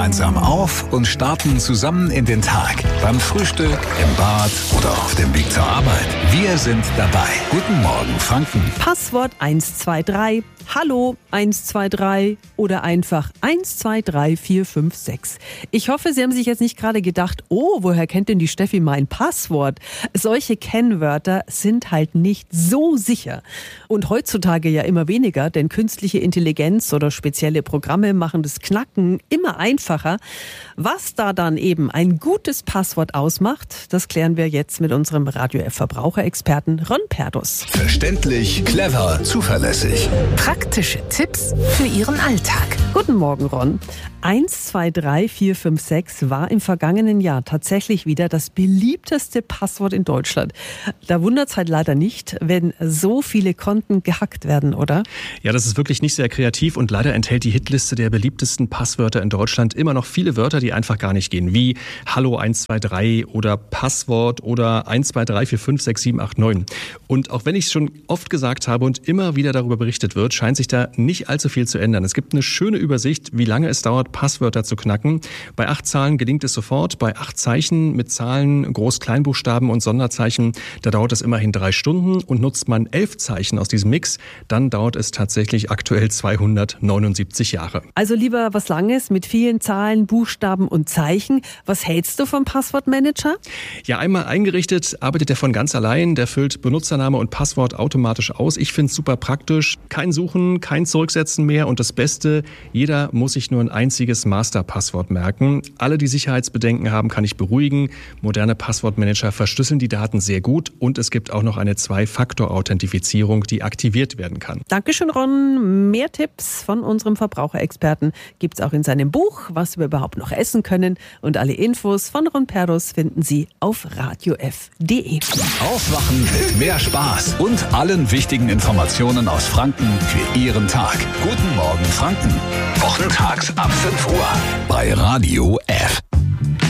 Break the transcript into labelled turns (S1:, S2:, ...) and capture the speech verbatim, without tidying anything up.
S1: gemeinsam auf und starten zusammen in den Tag. Beim Frühstück, im Bad oder auf dem Weg zur Arbeit. Wir sind dabei. Guten Morgen, Franken.
S2: Passwort eins zwei drei, Hallo eins zwei drei oder einfach eins zwei drei vier fünf sechs. Ich hoffe, Sie haben sich jetzt nicht gerade gedacht, oh, woher kennt denn die Steffi mein Passwort? Solche Kennwörter sind halt nicht so sicher. Und heutzutage ja immer weniger, denn künstliche Intelligenz oder spezielle Programme machen das Knacken immer einfacher. Was da dann eben ein gutes Passwort ausmacht, das klären wir jetzt mit unserem Radio F Verbraucherexperten Ron Perdus.
S1: Verständlich, clever, zuverlässig.
S3: Praktische Tipps für Ihren Alltag.
S2: Guten Morgen, Ron. eins zwei drei vier fünf sechs war im vergangenen Jahr tatsächlich wieder das beliebteste Passwort in Deutschland. Da wundert es halt leider nicht, wenn so viele Konten gehackt werden, oder?
S4: Ja, das ist wirklich nicht sehr kreativ und leider enthält die Hitliste der beliebtesten Passwörter in Deutschland immer noch viele Wörter, die einfach gar nicht gehen, wie Hallo eins zwei drei oder Passwort oder eins zwei drei vier fünf sechs sieben acht neun. Und auch wenn ich es schon oft gesagt habe und immer wieder darüber berichtet wird, scheint sich da nicht allzu viel zu ändern. Es gibt eine schöne Übersicht, wie lange es dauert, Passwörter zu knacken. Bei acht Zahlen gelingt es sofort. Bei acht Zeichen mit Zahlen, Groß-Kleinbuchstaben und Sonderzeichen, da dauert es immerhin drei Stunden. Und nutzt man elf Zeichen aus diesem Mix, dann dauert es tatsächlich aktuell zweihundertneunundsiebzig Jahre.
S2: Also lieber was Langes mit vielen Zahlen, Buchstaben und Zeichen. Was hältst du vom Passwortmanager?
S4: Ja, einmal eingerichtet, arbeitet er von ganz allein. Der füllt Benutzername und Passwort automatisch aus. Ich finde es super praktisch. Kein Suchen, kein Zurücksetzen mehr und das Beste, jeder muss sich nur ein einziges Masterpasswort merken. Alle, die Sicherheitsbedenken haben, kann ich beruhigen. Moderne Passwortmanager verschlüsseln die Daten sehr gut und es gibt auch noch eine Zwei-Faktor-Authentifizierung, die aktiviert werden kann.
S2: Dankeschön, Ron. Mehr Tipps von unserem Verbraucherexperten gibt es auch in seinem Buch, was wir überhaupt noch essen können. Und alle Infos von Ron Perdus finden Sie auf radio f punkt d e.
S1: Aufwachen mit mehr Spaß und allen wichtigen Informationen aus Franken für Ihren Tag. Guten Morgen, Franken. Wochentags ab fünf Uhr bei Radio